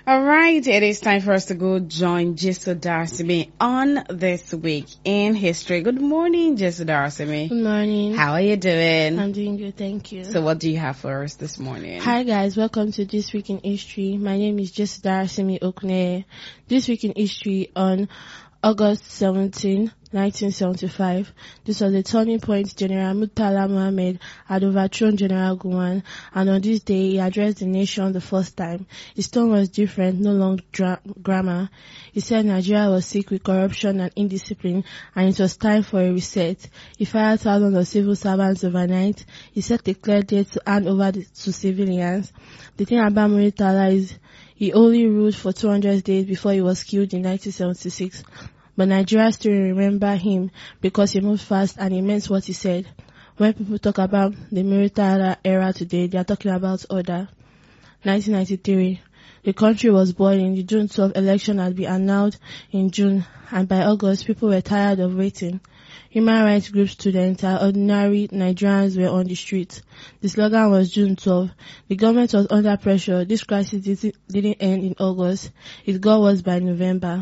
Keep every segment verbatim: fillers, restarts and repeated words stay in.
All right, it is time for us to go join Jesu Darsimi on This Week in History. Good morning, Jesu Darsimi. Good morning. How are you doing? I'm doing good, thank you. So what do you have for us this morning? Hi guys, welcome to This Week in History. My name is Jesu Darsimi Okne. This Week in History on August seventeenth, nineteen seventy-five. This was a turning point. General Murtala Muhammad had overthrown General Gowon, and on this day he addressed the nation the first time. His tone was different, no long dra- grammar. He said Nigeria was sick with corruption and indiscipline, and it was time for a reset. He fired thousands of civil servants overnight. He set a clear date to hand over the, to civilians. The thing about Murtala is he only ruled for two hundred days before he was killed in nineteen seventy-six. But Nigeria still remember him because he moved fast and he meant what he said. When people talk about the Murtala era today, they are talking about order. nineteen ninety-three. The country was boiling. The June twelfth election had been annulled in June, and by August, people were tired of waiting. Human rights groups, students, and ordinary Nigerians were on the streets. The slogan was June twelfth. The government was under pressure. This crisis didn't end in August. It got worse by November.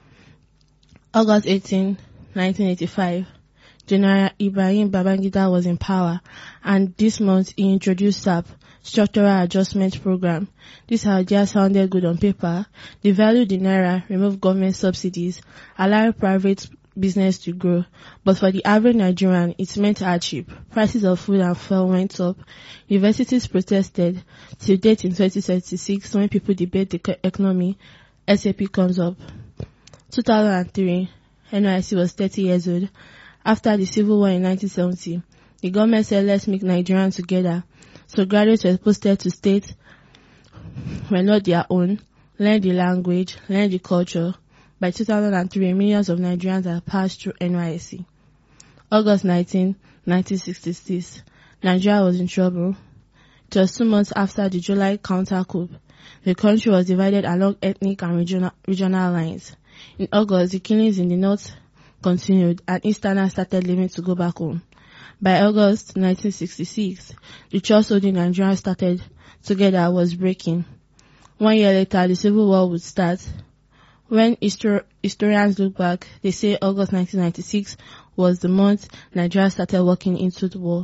August eighteenth, nineteen eighty-five. General Ibrahim Babangida was in power, and this month he introduced S A P, Structural Adjustment Program. This idea sounded good on paper. They valued the naira, removed government subsidies, allowed private business to grow. But for the average Nigerian, it meant hardship. Prices of food and fuel went up. Universities protested. Till date in twenty twenty-six, when people debate the economy, S A P comes up. two thousand three, N Y C was thirty years old. After the civil war in nineteen seventy, the government said let's make Nigerians together. So graduates were posted to states were not their own, learn the language, learn the culture. By two thousand three, millions of Nigerians have passed through N Y C. August nineteenth, nineteen sixty-six, Nigeria was in trouble. It was two months after the July counter-coup. The country was divided along ethnic and regional, regional lines. In August, the killings in the north continued, and Easterners started leaving to go back home. By August nineteen sixty-six, the trust holding Nigeria started together was breaking. One year later, the civil war would start. When histor- historians look back, they say August nineteen ninety-six was the month Nigeria started walking into the war.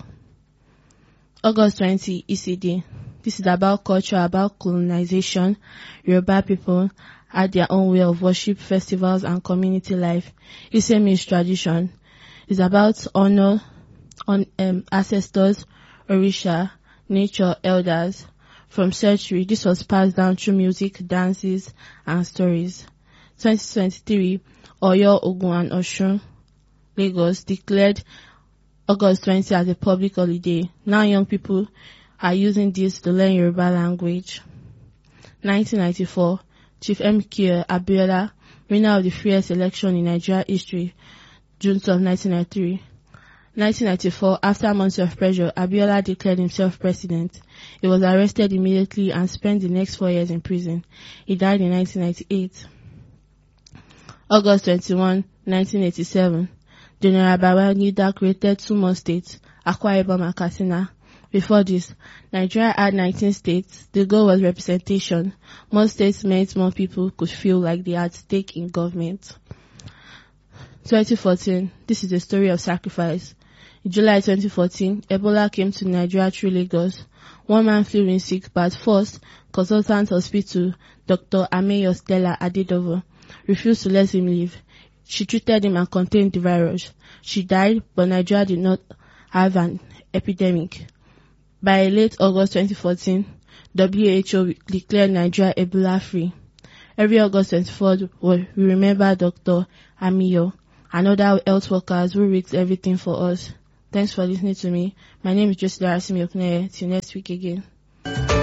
August twentieth, E C D. This is about culture, about colonization. Yoruba people had their own way of worship, festivals, and community life. Ise means tradition. It's about honor, on um, ancestors, Orisha, nature, elders. From century, this was passed down through music, dances, and stories. twenty twenty-three, Oyo, Ogun, and Osun, Lagos declared August twentieth as a public holiday. Now young people are using this to learn Yoruba language. nineteen ninety-four, Chief M K Abiola, winner of the freest election in Nigeria history, June twelfth, nineteen ninety-three. nineteen ninety-four, after months of pressure, Abiola declared himself president. He was arrested immediately and spent the next four years in prison. He died in nineteen ninety-eight. August twenty-first, nineteen eighty-seven, General Babangida created two more states, Akwa Ibom and Katsina. Before this, Nigeria had nineteen states. The goal was representation. More states meant more people could feel like they had stake in government. twenty fourteen, this is a story of sacrifice. In July twenty fourteen, Ebola came to Nigeria through Lagos. One man flew in sick, but first, consultant hospital, Doctor Ameyo Stella Adedovo, refused to let him live. She treated him and contained the virus. She died, but Nigeria did not have an epidemic. By late August twenty fourteen, W H O declared Nigeria Ebola free. Every August twenty-fourth, we remember Doctor Amiyo and other health workers who risked everything for us. Thanks for listening to me. My name is Jesu Darsimi Okne. Till next week again.